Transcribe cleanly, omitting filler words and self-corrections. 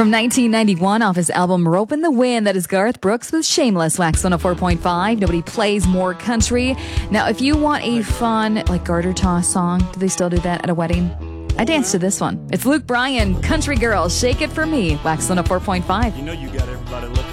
From 1991 off his album Rope in the Wind, that is Garth Brooks with Shameless, Wax 104.5. Nobody plays more country. Now, if you want a fun, garter toss song, do they still do that at a wedding? I dance to this one. It's Luke Bryan, Country Girl, Shake It For Me, Wax 104.5. You know you got everybody looking.